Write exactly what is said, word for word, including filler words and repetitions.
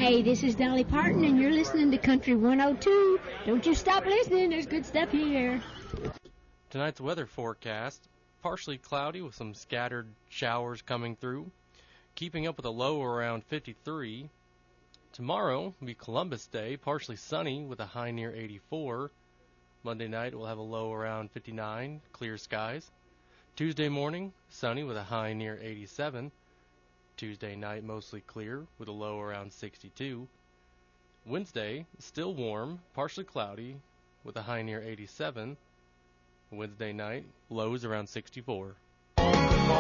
Hey, this is Dolly Parton, and you're listening to Country one oh two. Don't you stop listening. There's good stuff here. Tonight's weather forecast, partially cloudy with some scattered showers coming through, keeping up with a low around fifty-three. Tomorrow will be Columbus Day, partially sunny with a high near eighty-four. Monday night we'll have a low around fifty-nine, clear skies. Tuesday morning, sunny with a high near eighty-seven. Tuesday night mostly clear with a low around sixty-two. Wednesday, still warm, partially cloudy with a high near eighty-seven. Wednesday night, lows around sixty-four.